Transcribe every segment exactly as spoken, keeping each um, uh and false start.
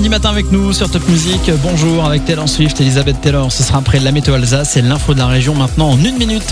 lundi matin avec nous sur Top Music. Bonjour avec Taylor Swift, Elisabeth Taylor. Ce sera après la météo Alsace et l'info de la région maintenant en une minute.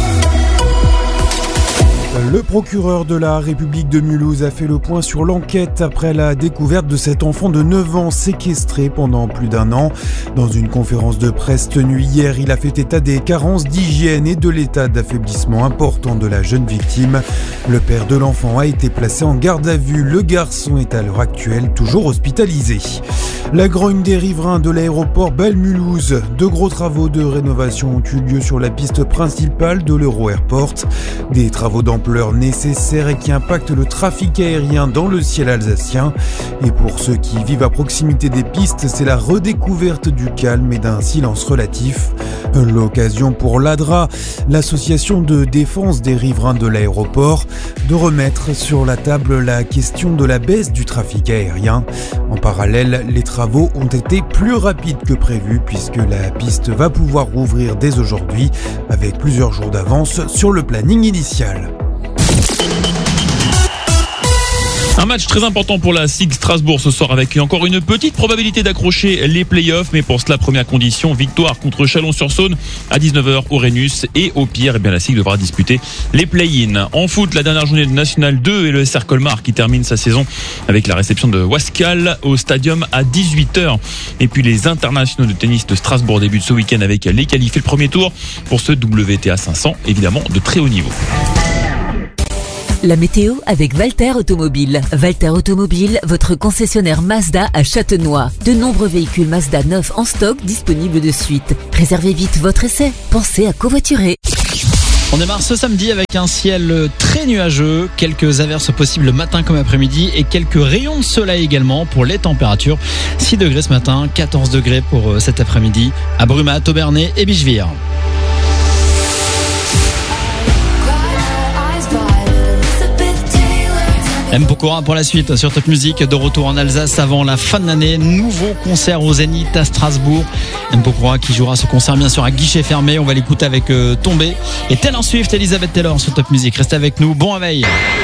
Le procureur de la République de Mulhouse a fait le point sur l'enquête après la découverte de cet enfant de neuf ans séquestré pendant plus d'un an. Dans une conférence de presse tenue hier, il a fait état des carences d'hygiène et de l'état d'affaiblissement important de la jeune victime. Le père de l'enfant a été placé en garde à vue. Le garçon est à l'heure actuelle toujours hospitalisé. La grogne des riverains de l'aéroport Bâle-Mulhouse. De gros travaux de rénovation ont eu lieu sur la piste principale de l'Euro Airport. Des travaux d'ampleur nécessaires et qui impactent le trafic aérien dans le ciel alsacien. Et pour ceux qui vivent à proximité des pistes, c'est la redécouverte du calme et d'un silence relatif. L'occasion pour l'A D R A, l'association de défense des riverains de l'aéroport, de remettre sur la table la question de la baisse du trafic aérien. En parallèle, les travaux ont été plus rapides que prévu puisque la piste va pouvoir rouvrir dès aujourd'hui avec plusieurs jours d'avance sur le planning initial. Un match très important pour la S I G Strasbourg ce soir avec encore une petite probabilité d'accrocher les playoffs. Mais pour cela, première condition, victoire contre Chalon-sur-Saône à dix-neuf heures au Rhenus. Et au pire, eh bien, la S I G devra disputer les play-in. En foot, la dernière journée de National deux et le S R Colmar qui termine sa saison avec la réception de Wascal au stadium à dix-huit heures. Et puis les internationaux de tennis de Strasbourg débutent ce week-end avec les qualifiés le premier tour pour ce W T A cinq cents, évidemment de très haut niveau. La météo avec Walter Automobile. Walter Automobile, votre concessionnaire Mazda à Châtenois. De nombreux véhicules Mazda neufs en stock disponibles de suite. Réservez vite votre essai. Pensez à covoiturer. On démarre ce samedi avec un ciel très nuageux, quelques averses possibles matin comme après-midi et quelques rayons de soleil également pour les températures. six degrés ce matin, quatorze degrés pour cet après-midi à Brumat, Aubernais et Bichevire. M. Pokora pour la suite sur Top Music, de retour en Alsace avant la fin de l'année. Nouveau concert au Zénith à Strasbourg. M. Pokora qui jouera ce concert bien sûr à guichet fermé. On va l'écouter avec euh, Tombé et Taylor Swift, Elisabeth Taylor sur Top Music. Restez avec nous, bon réveil.